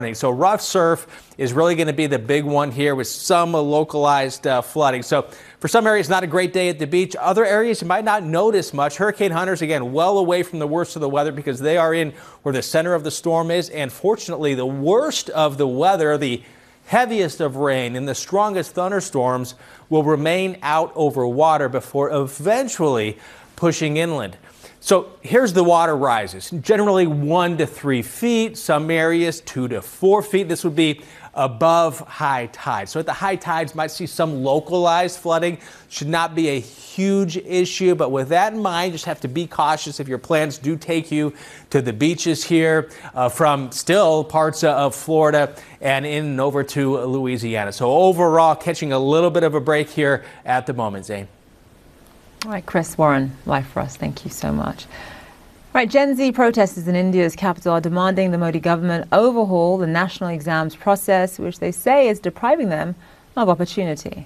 So rough surf is really going to be the big one here with some localized flooding. So for some areas, not a great day at the beach. Other areas you might not notice much. Hurricane hunters, again, well away from the worst of the weather because they are in where the center of the storm is. And fortunately, the worst of the weather, the heaviest of rain and the strongest thunderstorms will remain out over water before eventually pushing inland. So here's the water rises, generally 1 to 3 feet, some areas 2 to 4 feet. This would be above high tide. So at the high tides, might see some localized flooding. Should not be a huge issue, but with that in mind, just have to be cautious if your plans do take you to the beaches here from still parts of Florida and in and over to Louisiana. So overall, catching a little bit of a break here at the moment, Zane. All right, Chris Warren, live for us. Thank you so much. Right, Gen Z protesters in India's capital are demanding the Modi government overhaul the national exams process, which they say is depriving them of opportunity.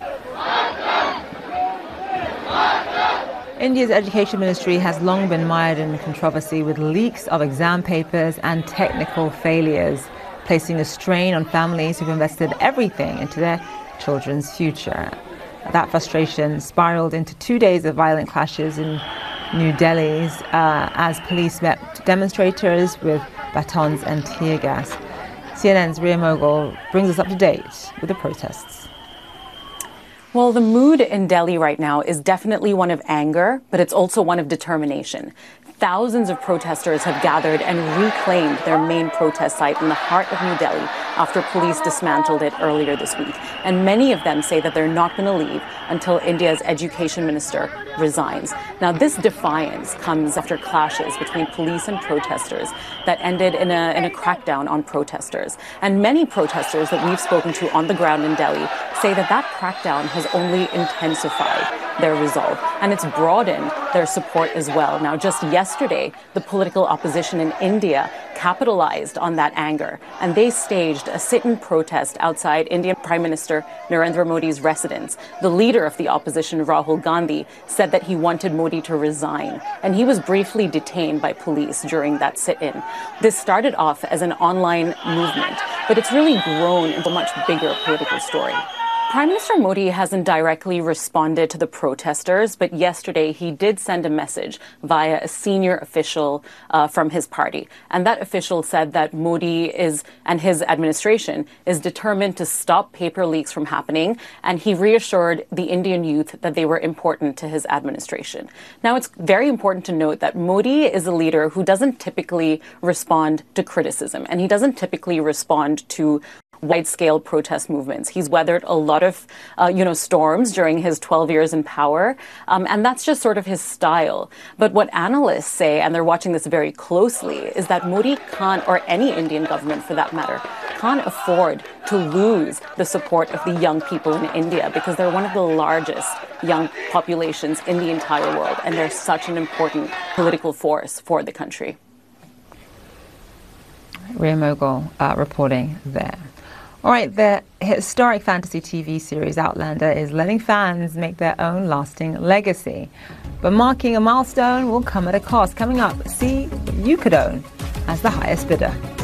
India's education ministry has long been mired in controversy with leaks of exam papers and technical failures, placing a strain on families who've invested everything into their children's future. That frustration spiraled into 2 days of violent clashes in New Delhi as police met demonstrators with batons and tear gas. CNN's Ria Mogul brings us up to date with the protests. Well, the mood in Delhi right now is definitely one of anger, but it's also one of determination. Thousands of protesters have gathered and reclaimed their main protest site in the heart of New Delhi after police dismantled it earlier this week. And many of them say that they're not going to leave until India's education minister resigns. Now, this defiance comes after clashes between police and protesters that ended in a crackdown on protesters. And many protesters that we've spoken to on the ground in Delhi say that that crackdown has only intensified their resolve, and it's broadened their support as well. Now, just yesterday, the political opposition in India capitalized on that anger, and they staged a sit-in protest outside Indian Prime Minister Narendra Modi's residence. The leader of the opposition, Rahul Gandhi, said that he wanted Modi to resign, and he was briefly detained by police during that sit-in. This started off as an online movement, but it's really grown into a much bigger political story. Prime Minister Modi hasn't directly responded to the protesters, but yesterday he did send a message via a senior official from his party. And that official said that Modi and his administration is determined to stop paper leaks from happening. And he reassured the Indian youth that they were important to his administration. Now, it's very important to note that Modi is a leader who doesn't typically respond to criticism, and he doesn't typically respond to wide-scale protest movements. He's weathered a lot of, storms during his 12 years in power, and that's just sort of his style. But what analysts say, and they're watching this very closely, is that Modi can't, or any Indian government for that matter, can't afford to lose the support of the young people in India because they're one of the largest young populations in the entire world, and they're such an important political force for the country. Ria Mogul reporting there. All right, the historic fantasy TV series Outlander is letting fans make their own lasting legacy. But marking a milestone will come at a cost. Coming up, see who you could own as the highest bidder.